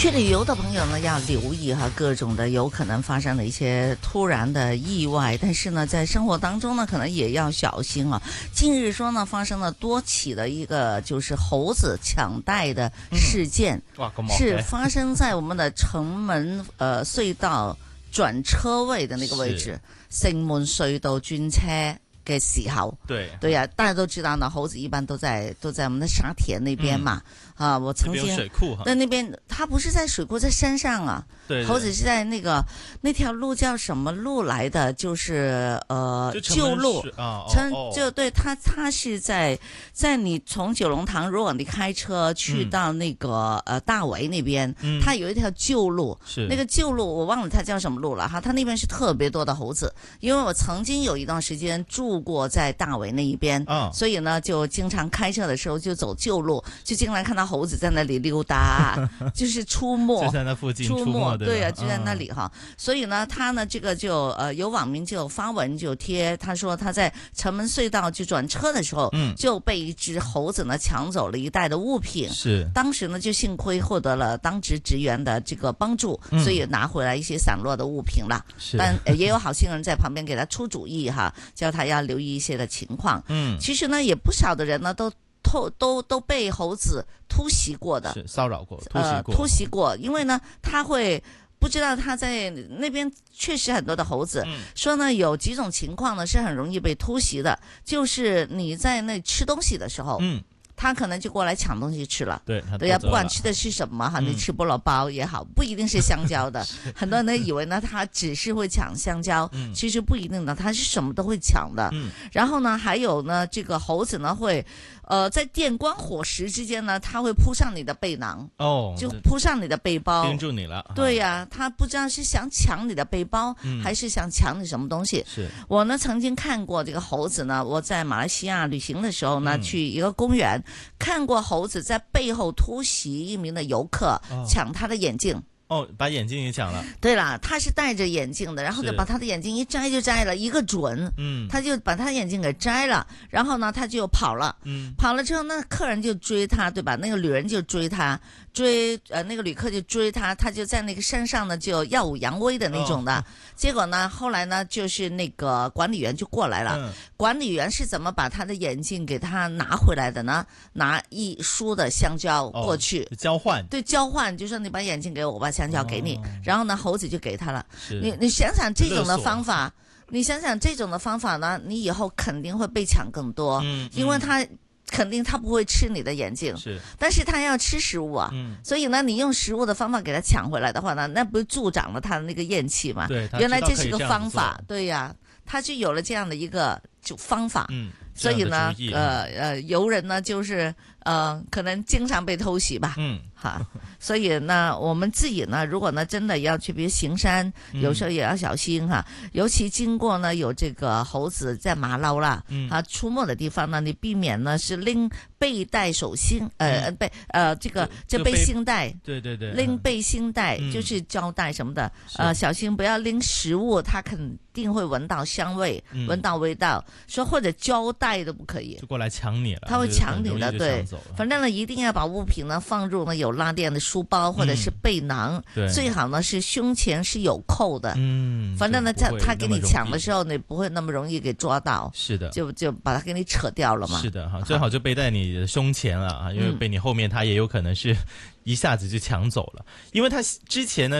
去旅游的朋友呢，要留意哈各种的有可能发生的一些突然的意外，但是呢，在生活当中呢，可能也要小心啊。近日说呢，发生了多起的一个就是猴子抢袋的事件，是发生在我们的城门隧道转车位的那个位置，城門隧道轉車嘅時候，对呀，大家都知道呢，猴子一般都在我们的沙田那边嘛。我曾经水库在那边，它不是在水库，在山上啊。 对， 猴子是在那条路叫什么路来的？就是旧路对，它是在你从九龙塘，如果你开车去到那个大围那边，它有一条旧路，那个旧路我忘了它叫什么路了哈。它那边是特别多的猴子，因为我曾经有一段时间住过在大围那一边，所以呢就经常开车的时候就走旧路，就经常看到猴子在那里溜达，就是出没， 就在那附近出没， 对啊，就在那里哈。所以呢，他呢这个就有网民就发文就贴，他说他在城门隧道就转车的时候，就被一只猴子呢抢走了一袋的物品。 是， 当时呢就幸亏获得了当值职员的这个帮助，所以拿回来一些散落的物品了。但也有好心人在旁边给他出主意哈，叫他要留意一些的情况。其实呢也不少的人呢都被猴子突袭过的， 是骚扰过， 突袭过，因为呢，他会不知道他在那边确实很多的猴子，说呢有几种情况呢是很容易被突袭的，就是你在那吃东西的时候，他可能就过来抢东西吃了。对呀，不管吃的是什么哈，你吃菠萝包也好，不一定是香蕉的。很多人呢以为呢他只是会抢香蕉，其实不一定的，他是什么都会抢的。然后呢，还有呢，这个猴子呢会在电光火石之间呢，他会扑上你的背囊，就扑上你的背包， 盯住你了。 对呀，他不知道是想抢你的背包，还是想抢你什么东西。 是我呢曾经看过这个猴子呢，我在马来西亚旅行的时候呢，去一个公园。看过猴子在背后突袭一名的游客，抢他的眼镜。 把眼镜也抢了。 对了，他是戴着眼镜的，然后就把他的眼镜一摘就摘了一个准。他就把他眼镜给摘了，然后呢他就跑了。跑了之后，那客人就追他，对吧？那个旅人就追他，那个旅客就追他，他就在那个山上呢就耀武扬威的那种的。结果呢，后来呢就是那个管理员就过来了。管理员是怎么把他的眼镜给他拿回来的呢？拿一束的香蕉过去， 交换。 对，交换，就说你把眼镜给我，我把香蕉给你，然后呢，猴子就给他了。你想想这种的方法，呢，你以后肯定会被抢更多，因为他肯定他不会吃你的眼镜，但是他要吃食物啊，所以呢，你用食物的方法给他抢回来的话呢，那不是助长了他的那个怨气吗？ 对， 原来这是个方法，对呀，他就有了这样的一个方法。所以呢，游人呢就是可能经常被偷袭吧。所以呢，我们自己呢，如果呢真的要去，比如行山，有时候也要小心哈。尤其经过呢有这个猴子在马騮啦，出没的地方呢，你避免呢是拎背带手心，这背心带， 对， 拎背心带就是胶带什么的，小心不要拎食物，它肯定会闻到香味，闻到味道，说或者胶带都不可以， 就过来抢你了， 他会抢你的，对，反正呢一定要把物品呢放入呢有拉链的书包或者是背囊，最好呢是胸前是有扣的，反正呢他给你抢的时候，你不会那么容易给抓到， 是的， 就把它给你扯掉了嘛， 是的哈，最好就背在你的胸前了啊，因为背你后面他也有可能是一下子就抢走了，因为他之前呢。